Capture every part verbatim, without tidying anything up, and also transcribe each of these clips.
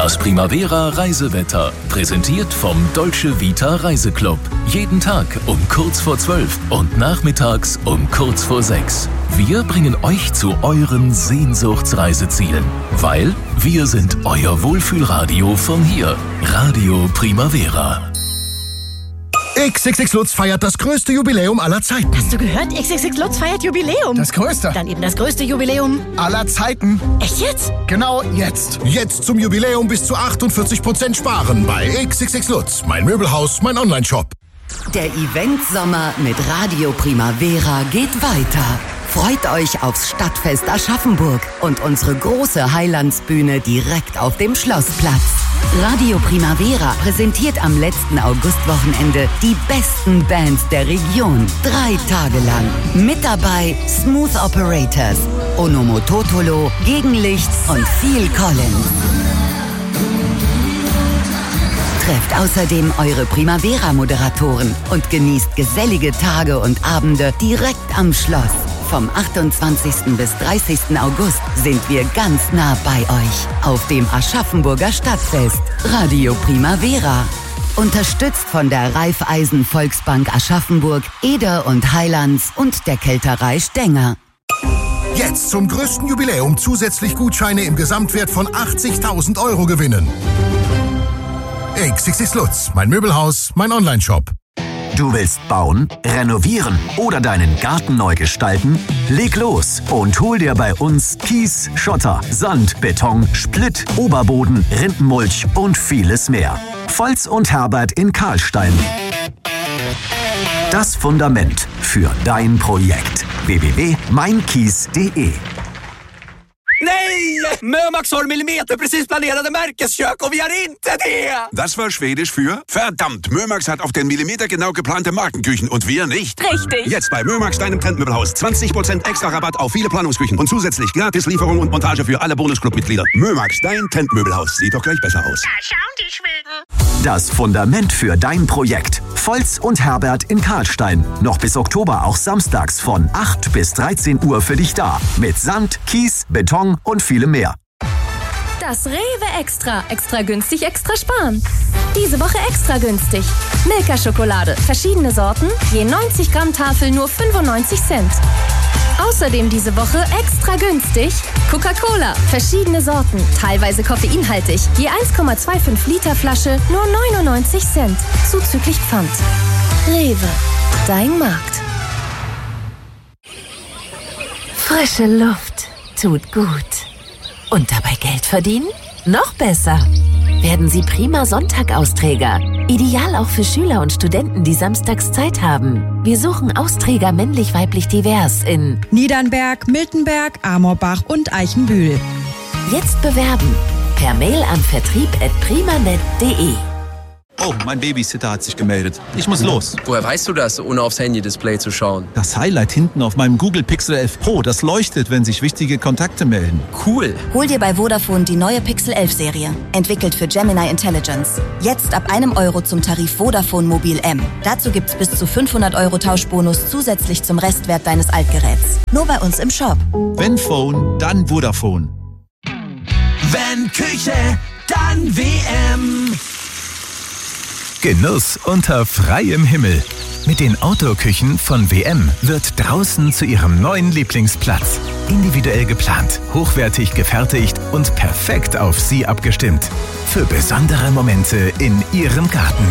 Das Primavera Reisewetter, präsentiert vom Dolce Vita Reiseclub. Jeden Tag um kurz vor zwölf und nachmittags um kurz vor sechs. Wir bringen euch zu euren Sehnsuchtsreisezielen, weil wir sind euer Wohlfühlradio von hier. Radio Primavera. X X X Lutz feiert das größte Jubiläum aller Zeiten. Hast du gehört? X X X Lutz feiert Jubiläum. Das größte? Dann eben das größte Jubiläum aller Zeiten. Echt jetzt? Genau jetzt. Jetzt zum Jubiläum bis zu achtundvierzig Prozent sparen bei X X X Lutz. Mein Möbelhaus, mein Onlineshop. Der Event-Sommer mit Radio Primavera geht weiter. Freut euch aufs Stadtfest Aschaffenburg und unsere große Heilandsbühne direkt auf dem Schlossplatz. Radio Primavera präsentiert am letzten Augustwochenende die besten Bands der Region. Drei Tage lang. Mit dabei Smooth Operators, Onomototolo, Gegenlicht und Phil Collins. Trefft außerdem eure Primavera-Moderatoren und genießt gesellige Tage und Abende direkt am Schloss. Vom achtundzwanzigsten bis dreißigsten August sind wir ganz nah bei euch auf dem Aschaffenburger Stadtfest. Radio Primavera. Unterstützt von der Raiffeisen Volksbank Aschaffenburg, Eder und Heilands und der Kälterei Stenger. Jetzt zum größten Jubiläum zusätzlich Gutscheine im Gesamtwert von achtzigtausend Euro gewinnen. X X X Lutz, mein Möbelhaus, mein Onlineshop. Du willst bauen, renovieren oder deinen Garten neu gestalten? Leg los und hol dir bei uns Kies, Schotter, Sand, Beton, Splitt, Oberboden, Rindenmulch und vieles mehr. Volz und Herbert in Karlstein. Das Fundament für dein Projekt. w w w punkt mein kies punkt de. Nej! Mömax har millimeter precis planerade märkeskök och vi har inte det! Das war Schwedisch für verdammt. Mömax hat auf den Millimeter genau geplante Markenküchen und wir nicht. Richtig. Jetzt bei Mömax, deinem Trendmöbelhaus. zwanzig Prozent extra Rabatt auf viele Planungsküchen und zusätzlich gratis Lieferung und Montage für alle Bonusclub-Mitglieder. Mömax, dein Trendmöbelhaus. Sieht doch gleich besser aus. Da schauen die Schweden. Das Fundament für dein Projekt. Volz und Herbert in Karlstein. Noch bis Oktober auch samstags von acht bis dreizehn Uhr für dich da. Mit Sand, Kies, Beton und vielem mehr. Das Rewe Extra. Extra günstig, extra sparen. Diese Woche extra günstig. Milka-Schokolade. Verschiedene Sorten. Je neunzig Gramm Tafel nur fünfundneunzig Cent. Außerdem diese Woche extra günstig. Coca-Cola. Verschiedene Sorten. Teilweise koffeinhaltig. Je eins Komma fünfundzwanzig Liter Flasche nur neunundneunzig Cent. Zuzüglich Pfand. Rewe. Dein Markt. Frische Luft tut gut. Und dabei Geld verdienen? Noch besser. Werden Sie prima Sonntag-Austräger. Ideal auch für Schüler und Studenten, die samstags Zeit haben. Wir suchen Austräger männlich-weiblich divers in Niedernberg, Miltenberg, Amorbach und Eichenbühl. Jetzt bewerben. Per Mail an vertrieb at primanet punkt de. Oh, mein Babysitter hat sich gemeldet. Ich muss los. Woher weißt du das, ohne aufs Handy-Display zu schauen? Das Highlight hinten auf meinem Google Pixel elf Pro, das leuchtet, wenn sich wichtige Kontakte melden. Cool. Hol dir bei Vodafone die neue Pixel elf Serie. Entwickelt für Gemini Intelligence. Jetzt ab einem Euro zum Tarif Vodafone Mobil M. Dazu gibt's bis zu fünfhundert Euro Tauschbonus zusätzlich zum Restwert deines Altgeräts. Nur bei uns im Shop. Wenn Phone, dann Vodafone. Wenn Küche, dann W M. Genuss unter freiem Himmel. Mit den Outdoor-Küchen von W M wird draußen zu Ihrem neuen Lieblingsplatz. Individuell geplant, hochwertig gefertigt und perfekt auf Sie abgestimmt. Für besondere Momente in Ihrem Garten.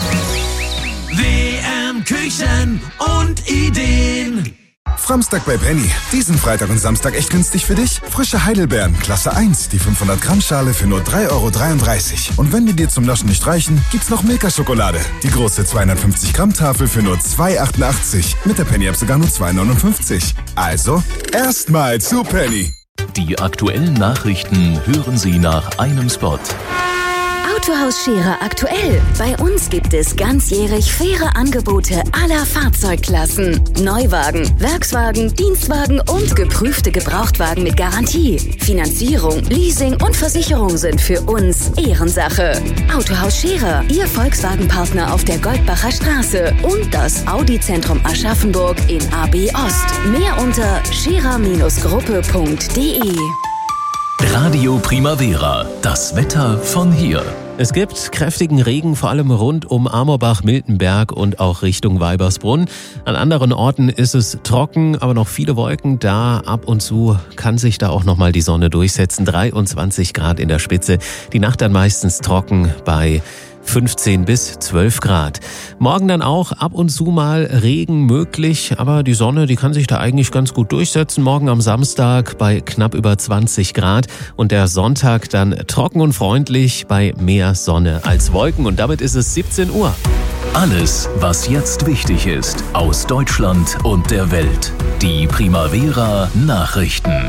W M Küchen und Ideen. Framstag bei Penny. Diesen Freitag und Samstag echt günstig für dich. Frische Heidelbeeren, Klasse eins, die fünfhundert Gramm Schale für nur drei Euro dreiunddreißig. Und wenn die dir zum Naschen nicht reichen, gibt's noch Milka-Schokolade. Die große zweihundertfünfzig Gramm Tafel für nur zwei Euro achtundachtzig. Mit der Penny-App sogar nur zwei Euro neunundfünfzig. Also, erstmal zu Penny. Die aktuellen Nachrichten hören Sie nach einem Spot. Autohaus Scherer aktuell. Bei uns gibt es ganzjährig faire Angebote aller Fahrzeugklassen. Neuwagen, Werkswagen, Dienstwagen und geprüfte Gebrauchtwagen mit Garantie. Finanzierung, Leasing und Versicherung sind für uns Ehrensache. Autohaus Scherer, Ihr Volkswagen-Partner auf der Goldbacher Straße und das Audi-Zentrum Aschaffenburg in A B Ost. Mehr unter scherer Gruppe punkt de. Radio Primavera, das Wetter von hier. Es gibt kräftigen Regen, vor allem rund um Amorbach, Miltenberg und auch Richtung Weibersbrunn. An anderen Orten ist es trocken, aber noch viele Wolken da. Ab und zu kann sich da auch nochmal die Sonne durchsetzen. dreiundzwanzig Grad in der Spitze. Die Nacht dann meistens trocken bei fünfzehn bis zwölf Grad. Morgen dann auch ab und zu mal Regen möglich, aber die Sonne, die kann sich da eigentlich ganz gut durchsetzen. Morgen am Samstag bei knapp über zwanzig Grad und der Sonntag dann trocken und freundlich bei mehr Sonne als Wolken. Und damit ist es siebzehn Uhr. Alles, was jetzt wichtig ist, aus Deutschland und der Welt. Die Primavera Nachrichten.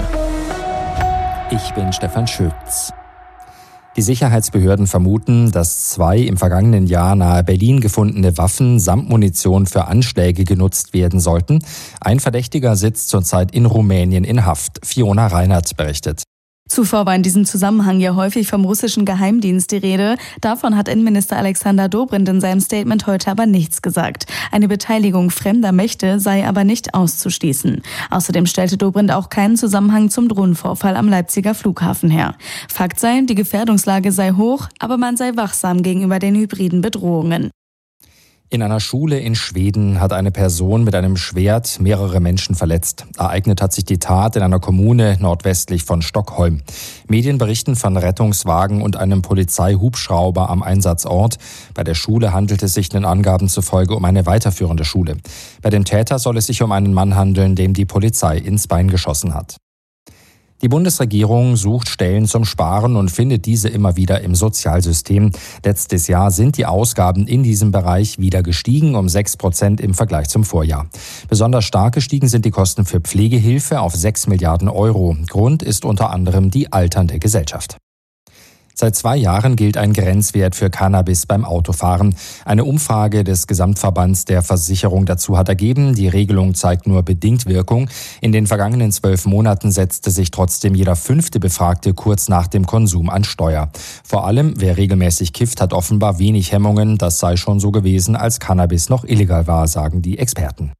Ich bin Stefan Schütz. Die Sicherheitsbehörden vermuten, dass zwei im vergangenen Jahr nahe Berlin gefundene Waffen samt Munition für Anschläge genutzt werden sollten. Ein Verdächtiger sitzt zurzeit in Rumänien in Haft. Fiona Reinhardt berichtet. Zuvor war in diesem Zusammenhang ja häufig vom russischen Geheimdienst die Rede. Davon hat Innenminister Alexander Dobrindt in seinem Statement heute aber nichts gesagt. Eine Beteiligung fremder Mächte sei aber nicht auszuschließen. Außerdem stellte Dobrindt auch keinen Zusammenhang zum Drohnenvorfall am Leipziger Flughafen her. Fakt sei, die Gefährdungslage sei hoch, aber man sei wachsam gegenüber den hybriden Bedrohungen. In einer Schule in Schweden hat eine Person mit einem Schwert mehrere Menschen verletzt. Ereignet hat sich die Tat in einer Kommune nordwestlich von Stockholm. Medien berichten von Rettungswagen und einem Polizeihubschrauber am Einsatzort. Bei der Schule handelt es sich den Angaben zufolge um eine weiterführende Schule. Bei dem Täter soll es sich um einen Mann handeln, dem die Polizei ins Bein geschossen hat. Die Bundesregierung sucht Stellen zum Sparen und findet diese immer wieder im Sozialsystem. Letztes Jahr sind die Ausgaben in diesem Bereich wieder gestiegen, um sechs Prozent im Vergleich zum Vorjahr. Besonders stark gestiegen sind die Kosten für Pflegehilfe auf sechs Milliarden Euro. Grund ist unter anderem die alternde Gesellschaft. Seit zwei Jahren gilt ein Grenzwert für Cannabis beim Autofahren. Eine Umfrage des Gesamtverbands der Versicherung dazu hat ergeben, die Regelung zeigt nur bedingt Wirkung. In den vergangenen zwölf Monaten setzte sich trotzdem jeder fünfte Befragte kurz nach dem Konsum an Steuer. Vor allem, wer regelmäßig kifft, hat offenbar wenig Hemmungen. Das sei schon so gewesen, als Cannabis noch illegal war, sagen die Experten.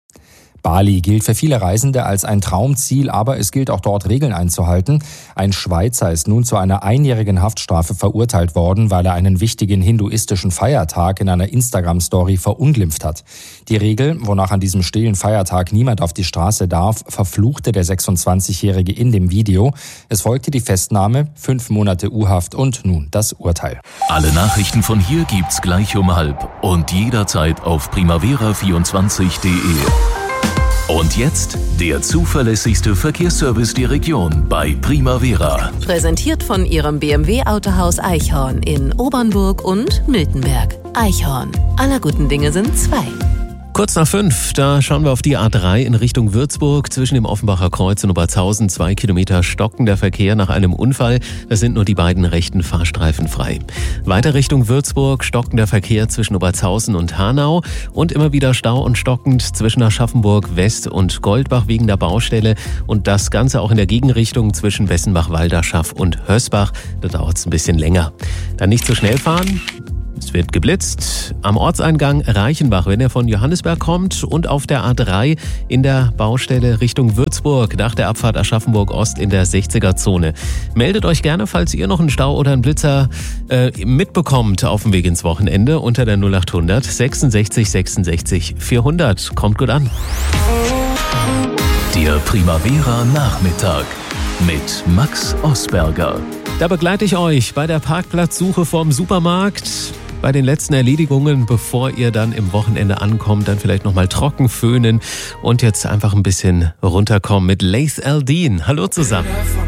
Bali gilt für viele Reisende als ein Traumziel, aber es gilt auch dort Regeln einzuhalten. Ein Schweizer ist nun zu einer einjährigen Haftstrafe verurteilt worden, weil er einen wichtigen hinduistischen Feiertag in einer Instagram-Story verunglimpft hat. Die Regel, wonach an diesem stillen Feiertag niemand auf die Straße darf, verfluchte der sechsundzwanzigjährige in dem Video. Es folgte die Festnahme, fünf Monate U-Haft und nun das Urteil. Alle Nachrichten von hier gibt's gleich um halb und jederzeit auf primavera vierundzwanzig punkt de. Und jetzt der zuverlässigste Verkehrsservice der Region bei Primavera. Präsentiert von Ihrem B M W-Autohaus Eichhorn in Obernburg und Miltenberg. Eichhorn. Aller guten Dinge sind zwei. Kurz nach fünf, da schauen wir auf die A drei in Richtung Würzburg. Zwischen dem Offenbacher Kreuz und Oberzhausen zwei Kilometer stockender Verkehr nach einem Unfall. Es sind nur die beiden rechten Fahrstreifen frei. Weiter Richtung Würzburg, stockender Verkehr zwischen Oberzhausen und Hanau. Und immer wieder Stau und stockend zwischen Aschaffenburg West und Goldbach wegen der Baustelle. Und das Ganze auch in der Gegenrichtung zwischen Bessenbach-Walderschaff und Hösbach. Da dauert es ein bisschen länger. Dann nicht so schnell fahren. Es wird geblitzt am Ortseingang Reichenbach, wenn er von Johannisberg kommt, und auf der A drei in der Baustelle Richtung Würzburg nach der Abfahrt Aschaffenburg Ost in der sechziger-Zone. Meldet euch gerne, falls ihr noch einen Stau oder einen Blitzer äh, mitbekommt auf dem Weg ins Wochenende unter der null achthundert sechsundsechzig sechsundsechzig vierhundert. Kommt gut an. Der Primavera Nachmittag mit Max Osberger. Da begleite ich euch bei der Parkplatzsuche vorm Supermarkt, bei den letzten Erledigungen, bevor ihr dann im Wochenende ankommt, dann vielleicht nochmal trocken föhnen und jetzt einfach ein bisschen runterkommen mit Laith Aldine. Hallo zusammen.